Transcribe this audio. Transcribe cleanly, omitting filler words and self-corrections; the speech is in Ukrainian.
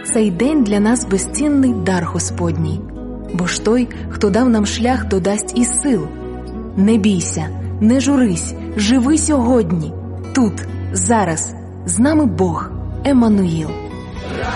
Цей день для нас безцінний дар Господній, бо ж той, хто дав нам шлях, додасть і сил. Не бійся, не журись, живи сьогодні, тут, зараз, з нами Бог, Еммануїл.